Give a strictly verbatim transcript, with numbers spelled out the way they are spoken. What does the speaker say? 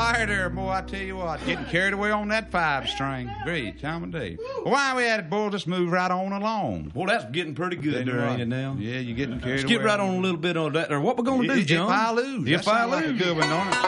quiet there, boy. I tell you what, getting carried away on that five string. Great time of day. Well, while we at it, boy, let's move right on along. Well, that's getting pretty good there, ain't it now? Yeah, you're getting carried Let's away. get right on a little bit on that. Or what we're going to do, If John? I lose. If That I sound like a lose. good one, don't it?